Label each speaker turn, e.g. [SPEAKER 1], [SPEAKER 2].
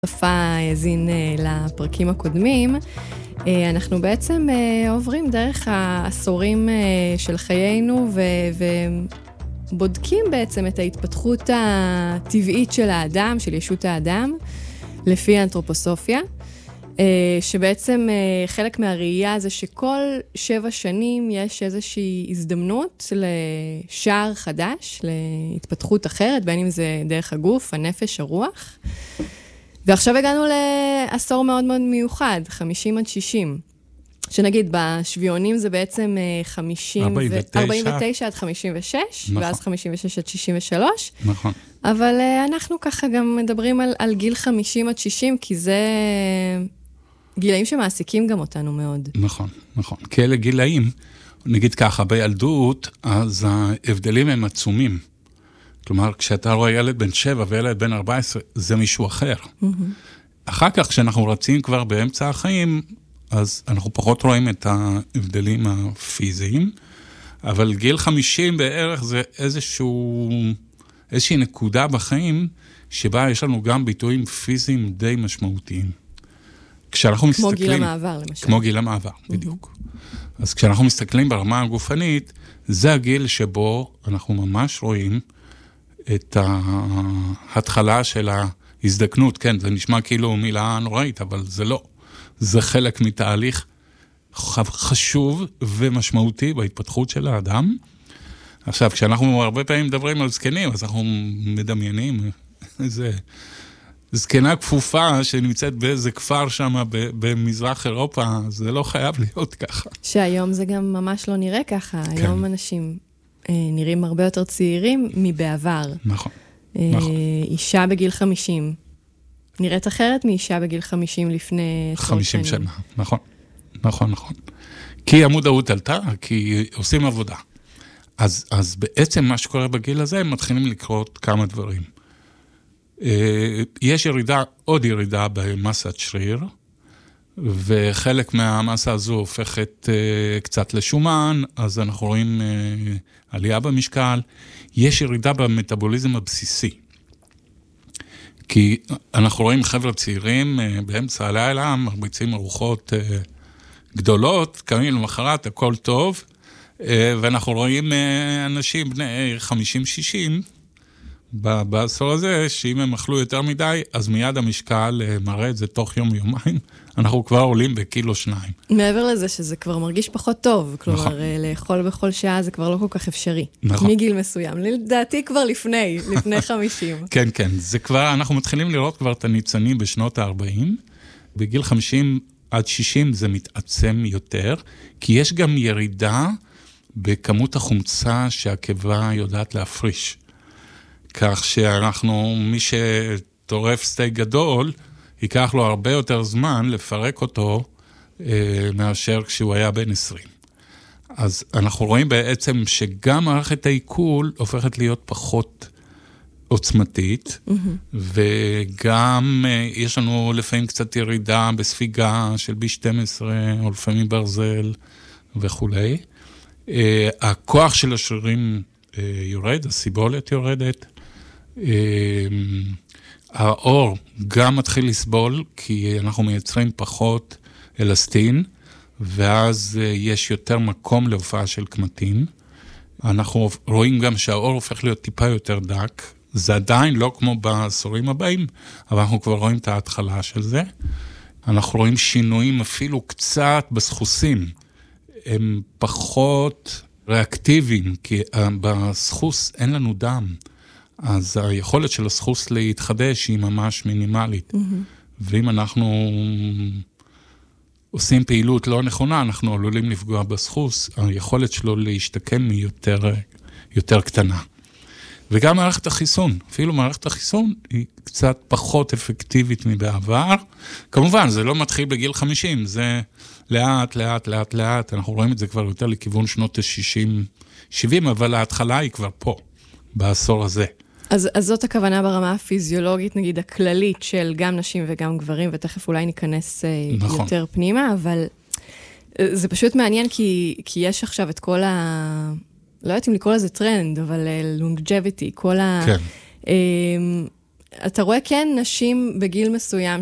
[SPEAKER 1] צפה האזין לפרקים הקודמים, אנחנו בעצם עוברים דרך העשורים של חיינו ובודקים בעצם את ההתפתחות הטבעית של האדם, של ישות האדם, לפי האנתרופוסופיה, שבעצם חלק מהראייה זה שכל 7 שנים יש איזושהי הזדמנות לשער חדש, להתפתחות אחרת, בין אם זה דרך הגוף, הנפש, הרוח. ועכשיו הגענו לעשור מאוד מאוד מיוחד, 50 עד 60. שנגיד, בשביונים זה בעצם 49 עד 56, נכון. ואז 56 עד 63.
[SPEAKER 2] נכון.
[SPEAKER 1] אבל אנחנו ככה גם מדברים על גיל 50 עד 60, כי זה גילאים שמעסיקים גם אותנו מאוד.
[SPEAKER 2] נכון, נכון. כי אלה גילאים, נגיד ככה, בילדות, אז ההבדלים הם עצומים. כלומר, כשאתה רואה ילד בן 7 וילד בן 14, זה מישהו אחר. אחר כך, כשאנחנו רצים כבר באמצע החיים, אז אנחנו פחות רואים את ההבדלים הפיזיים, אבל גיל 50 בערך זה איזושהי נקודה בחיים, שבה יש לנו גם ביטויים פיזיים די משמעותיים. כשאנחנו מסתכלים...
[SPEAKER 1] כמו גיל המעבר, למשל.
[SPEAKER 2] כמו גיל המעבר, בדיוק. אז כשאנחנו מסתכלים ברמה הגופנית, זה הגיל שבו אנחנו ממש רואים את ההתחלה של ההזדקנות. כן, זה נשמע כאילו מילה נוראית, אבל זה לא. זה חלק מתהליך חשוב ומשמעותי בהתפתחות של האדם. עכשיו, כשאנחנו הרבה פעמים מדברים על זקנים, אז אנחנו מדמיינים איזה זקנה כפופה שנמצאת באיזה כפר שם במזרח אירופה, זה לא חייב להיות ככה.
[SPEAKER 1] שהיום זה גם ממש לא נראה ככה. כן. היום אנשים נראים הרבה יותר צעירים מבעבר.
[SPEAKER 2] נכון.
[SPEAKER 1] אישה בגיל 50. נראית אחרת מאישה בגיל 50 לפני
[SPEAKER 2] 50 שנה. נכון, נכון, נכון. כי המודעות עלתה, כי עושים עבודה. אז בעצם מה שקורה בגיל הזה, הם מתחילים לקרות כמה דברים. יש עוד ירידה במסת שריר, וחלק מהמסה הזו הופכת קצת לשומן, אז אנחנו רואים עלייה במשקל. יש ירידה במטאבוליזם הבסיסי. כי אנחנו רואים חבר'ה צעירים באמצע הלילה, מרביצים ארוחות גדולות, קמים למחרת, הכל טוב, ואנחנו רואים אנשים בני 50-60, בעשור הזה, שאם הם אכלו יותר מדי, אז מיד המשקל מראה את זה תוך יום-יומיים, אנחנו כבר עולים בקילו 2.
[SPEAKER 1] מעבר לזה שזה כבר מרגיש פחות טוב, כלומר,
[SPEAKER 2] נכון.
[SPEAKER 1] לאכול בכל שעה זה כבר לא כל כך אפשרי.
[SPEAKER 2] נכון.
[SPEAKER 1] מגיל מסוים, לדעתי כבר לפני 50.
[SPEAKER 2] כן, כן, זה כבר, אנחנו מתחילים לראות כבר את הניצנים בשנות ה-40, בגיל 50 עד 60 זה מתעצם יותר, כי יש גם ירידה בכמות החומצה שהקיבה יודעת להפריש. כך שאנחנו, מי שטורף סטייק גדול, ייקח לו הרבה יותר זמן לפרק אותו מאשר כשהוא היה בן 20. אז אנחנו רואים בעצם שגם מערכת העיכול הופכת להיות פחות עוצמתית, וגם יש לנו לפעמים קצת ירידה בספיגה של B12 או לפעמים ברזל וכו'. הכוח של השרירים יורד, הסיבולת יורדת, האור גם מתחיל לסבול, כי אנחנו מייצרים פחות אלסטין, ואז יש יותר מקום להופעה של קמטים. אנחנו רואים גם שהאור הופך להיות טיפה יותר דק, זה עדיין לא כמו בעשורים הבאים, אבל אנחנו כבר רואים את ההתחלה של זה. אנחנו רואים שינויים אפילו קצת בסחוסים, הם פחות ריאקטיביים, כי בסחוס אין לנו דם. אז היכולת של הסחוס להתחדש היא ממש מינימלית. ואם אנחנו עושים פעילות לא נכונה, אנחנו עלולים לפגוע בסחוס, היכולת שלו להשתקם היא יותר קטנה. וגם מערכת החיסון, אפילו מערכת החיסון היא קצת פחות אפקטיבית מבעבר. כמובן, זה לא מתחיל בגיל 50, זה לאט, לאט, לאט, לאט, אנחנו רואים את זה כבר יותר לכיוון שנות ה-60-70, אבל ההתחלה היא כבר פה, בעשור הזה.
[SPEAKER 1] אז זאת הכוונה ברמה הפיזיולוגית, נגיד, הכללית של גם נשים וגם גברים, ותכף אולי ניכנס נכון. יותר פנימה, אבל זה פשוט מעניין, כי יש עכשיו את כל לא יודעת אם לקרוא לזה טרנד, אבל longevity, כל
[SPEAKER 2] כן.
[SPEAKER 1] אתה רואה כן נשים בגיל מסוים